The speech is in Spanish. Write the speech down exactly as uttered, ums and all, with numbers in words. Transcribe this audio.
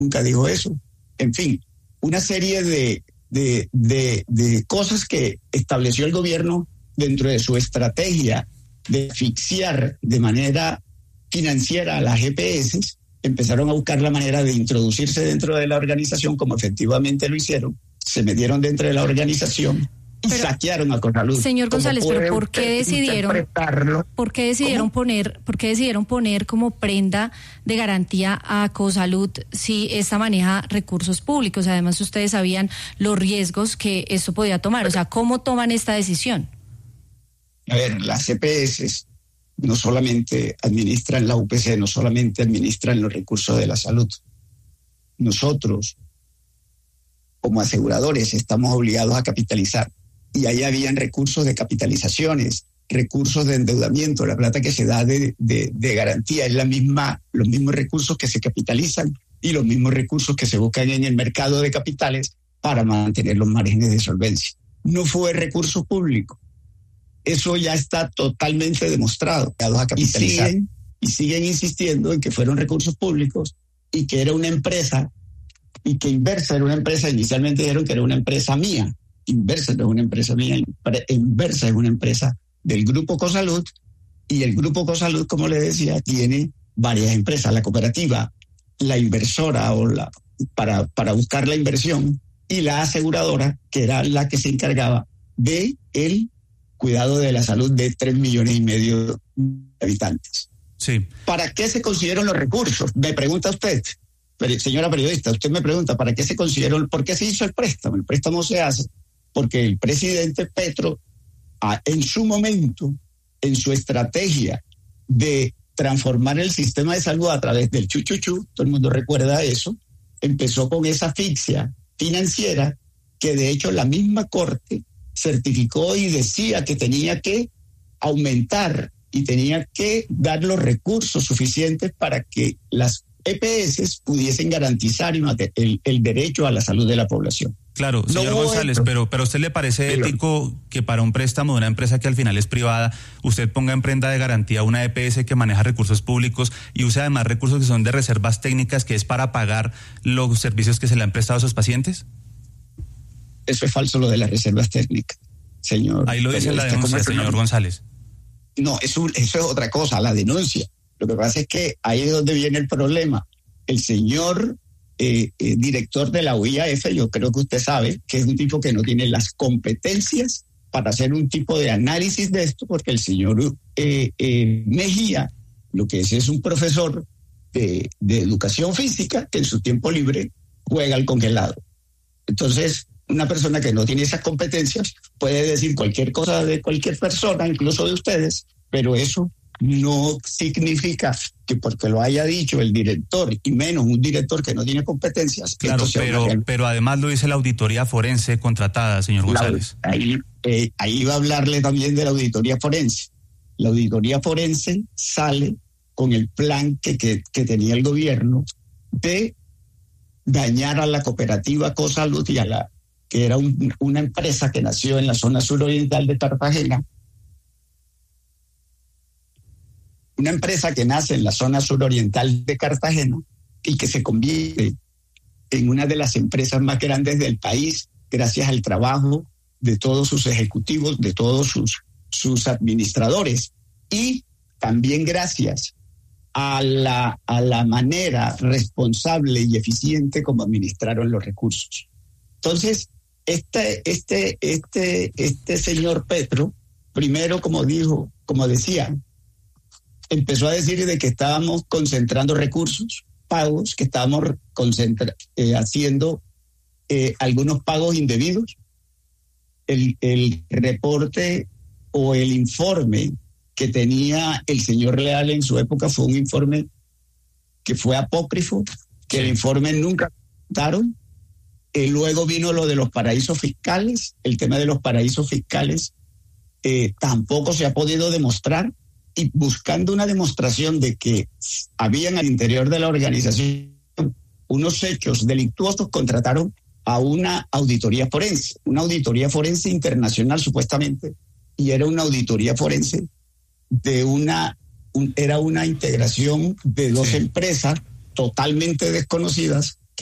nunca dijo eso. En fin, una serie de, de, de, de cosas que estableció el gobierno dentro de su estrategia de asfixiar de manera financiera a las G P S, empezaron a buscar la manera de introducirse dentro de la organización, como efectivamente lo hicieron, se metieron dentro de la organización y pero, saquearon a Cosalud. Señor González, pero ¿por qué decidieron, ¿por qué decidieron ¿Cómo? poner, por qué decidieron poner como prenda de garantía a Cosalud si esta maneja recursos públicos? Además, ustedes sabían los riesgos que esto podía tomar. O sea, ¿cómo toman esta decisión? A ver, las C P S no solamente administran la U P C, no solamente administran los recursos de la salud. Nosotros, como aseguradores, estamos obligados a capitalizar. Y ahí habían recursos de capitalizaciones, recursos de endeudamiento. La plata que se da de, de, de garantía es la misma, los mismos recursos que se capitalizan y los mismos recursos que se buscan en el mercado de capitales para mantener los márgenes de solvencia. No fue recurso público. Eso ya está totalmente demostrado. A capitalizar. Y siguen, y siguen insistiendo en que fueron recursos públicos y que era una empresa, y que Inversa era una empresa. Inicialmente dijeron que era una empresa mía. Inversa no es una empresa mía, Inversa es una empresa del Grupo Cosalud, y el Grupo Cosalud, como le decía, tiene varias empresas, la cooperativa, la inversora o la para, para buscar la inversión, y la aseguradora, que era la que se encargaba de el cuidado de la salud de tres millones y medio de habitantes. Sí. ¿Para qué se consiguieron los recursos? Me pregunta usted, señora periodista, usted me pregunta, ¿para qué se consiguieron, por qué se hizo el préstamo? El préstamo se hace porque el presidente Petro, en su momento, en su estrategia de transformar el sistema de salud a través del chuchuchú, todo el mundo recuerda eso, empezó con esa asfixia financiera que de hecho la misma Corte certificó y decía que tenía que aumentar y tenía que dar los recursos suficientes para que las E P S pudiesen garantizar el, el derecho a la salud de la población. Claro, señor no, González, no. pero pero ¿a usted le parece pero, ético que para un préstamo de una empresa que al final es privada, usted ponga en prenda de garantía una E P S que maneja recursos públicos y use además recursos que son de reservas técnicas, que es para pagar los servicios que se le han prestado a sus pacientes? Eso es falso, lo de las reservas técnicas, señor. Ahí lo dice en la denuncia, señor González. No, eso, eso es otra cosa, la denuncia. Lo que pasa es que ahí es donde viene el problema. El señor eh, eh, director de la U I A F, yo creo que usted sabe que es un tipo que no tiene las competencias para hacer un tipo de análisis de esto, porque el señor eh, eh, Mejía, lo que es es un profesor de, de educación física que en su tiempo libre juega al congelado. Entonces, una persona que no tiene esas competencias puede decir cualquier cosa de cualquier persona, incluso de ustedes, pero eso no significa que porque lo haya dicho el director, y menos un director que no tiene competencias. Claro, pero, pero además lo dice la auditoría forense contratada, señor González. La, ahí, eh, ahí va a hablarle también de la auditoría forense. La auditoría forense sale con el plan que, que, que tenía el gobierno de dañar a la cooperativa Cosalud y a la que era un, una empresa que nació en la zona suroriental de Cartagena, una empresa que nace en la zona suroriental de Cartagena y que se convierte en una de las empresas más grandes del país gracias al trabajo de todos sus ejecutivos, de todos sus, sus administradores, y también gracias a la, a la manera responsable y eficiente como administraron los recursos. Entonces, Este, este, este, este señor Petro, primero, como dijo, como decía, empezó a decir de que estábamos concentrando recursos, pagos, que estábamos concentra- eh, haciendo eh, algunos pagos indebidos. El, el reporte o el informe que tenía el señor Leal en su época fue un informe que fue apócrifo, que el informe nunca contaron. Eh, luego vino lo de los paraísos fiscales. El tema de los paraísos fiscales eh, tampoco se ha podido demostrar, y buscando una demostración de que habían al interior de la organización unos hechos delictuosos, contrataron a una auditoría forense, una auditoría forense internacional supuestamente, y era una auditoría forense de una, un, era una integración de dos sí. empresas totalmente desconocidas